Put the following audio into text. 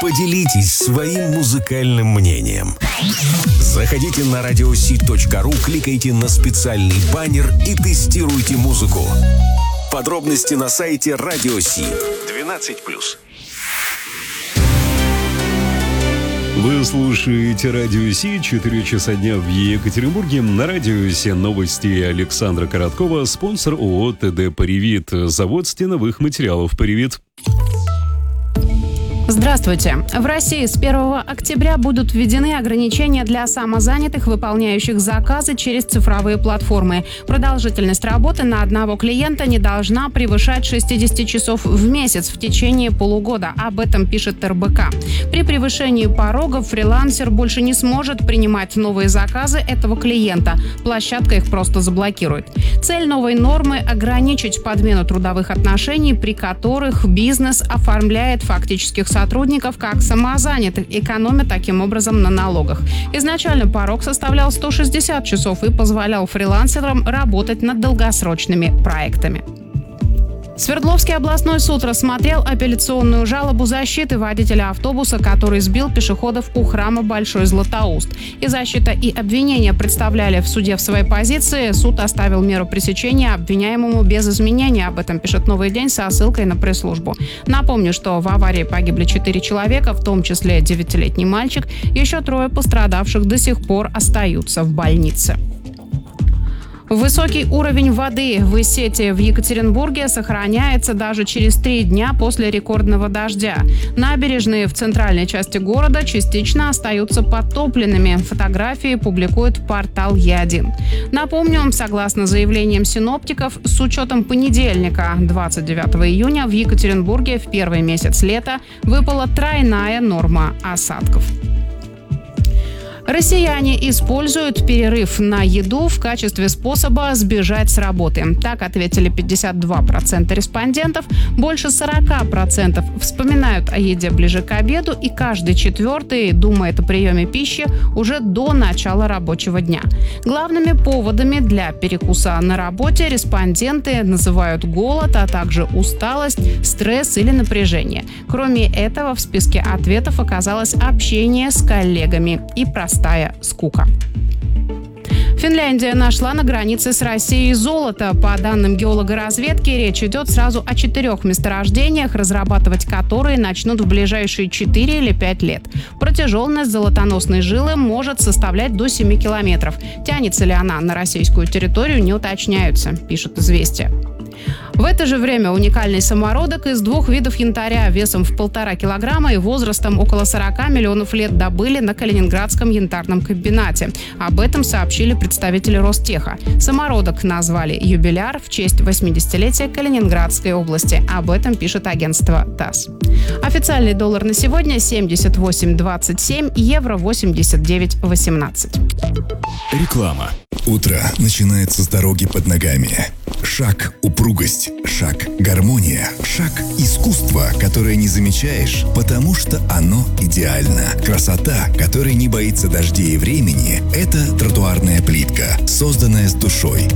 Поделитесь своим музыкальным мнением. Заходите на radiosee.ru, кликайте на специальный баннер и тестируйте музыку. Подробности на сайте Radio Sea. 12+. Вы слушаете Радио Си, 4 часа дня в Екатеринбурге. На Радио Си новости Александра Короткова, спонсор ООО ТД «Паривит», завод стеновых материалов «Паривит». Здравствуйте. В России с 1 октября будут введены ограничения для самозанятых, выполняющих заказы через цифровые платформы. Продолжительность работы на одного клиента не должна превышать 60 часов в месяц в течение полугода. Об этом пишет РБК. При превышении порогов фрилансер больше не сможет принимать новые заказы этого клиента. Площадка их просто заблокирует. Цель новой нормы – ограничить подмену трудовых отношений, при которых бизнес оформляет фактических сотрудников как самозанятых, экономя таким образом на налогах. Изначально порог составлял 160 часов и позволял фрилансерам работать над долгосрочными проектами. Свердловский областной суд рассмотрел апелляционную жалобу защиты водителя автобуса, который сбил пешеходов у храма Большой Златоуст. И защита, и обвинения представляли в суде в своей позиции. Суд оставил меру пресечения обвиняемому без изменения. Об этом пишет «Новый день» со ссылкой на пресс-службу. Напомню, что в аварии погибли 4 человека, в том числе 9-летний мальчик. Еще 3 пострадавших до сих пор остаются в больнице. Высокий уровень воды в Исете в Екатеринбурге сохраняется даже через 3 дня после рекордного дождя. Набережные в центральной части города частично остаются подтопленными. Фотографии публикует портал Е1. Напомню, согласно заявлениям синоптиков, с учетом понедельника, 29 июня, в Екатеринбурге в первый месяц лета выпала тройная норма осадков. Россияне используют перерыв на еду в качестве способа сбежать с работы. Так ответили 52% респондентов. Больше 40% вспоминают о еде ближе к обеду, и каждый 4-й думает о приеме пищи уже до начала рабочего дня. Главными поводами для перекуса на работе респонденты называют голод, а также усталость, стресс или напряжение. Кроме этого, в списке ответов оказалось общение с коллегами и простая скука. Финляндия нашла на границе с Россией золото. По данным геологоразведки, речь идет сразу о 4 месторождениях, разрабатывать которые начнут в ближайшие 4 или 5 лет. Протяженность золотоносной жилы может составлять до 7 километров. Тянется ли она на российскую территорию, не уточняются, пишет «Известия». В это же время уникальный самородок из 2 видов янтаря весом в 1,5 килограмма и возрастом около 40 миллионов лет добыли на Калининградском янтарном комбинате. Об этом сообщили представители Ростеха. Самородок назвали «Юбиляр» в честь 80-летия Калининградской области. Об этом пишет агентство ТАСС. Официальный доллар на сегодня 78.27, евро 89.18. Реклама. Утро начинается с дороги под ногами. Шаг – упругость, шаг – гармония, шаг – искусство, которое не замечаешь, потому что оно идеально. Красота, которая не боится дождей и времени – это тротуарная плитка, созданная с душой.